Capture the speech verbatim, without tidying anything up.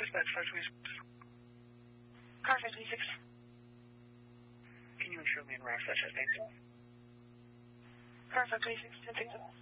Dispatch five twenty-six. Car five twenty-six. Can you ensure me and Rouse such as thanks? Car five twenty-six, ten things.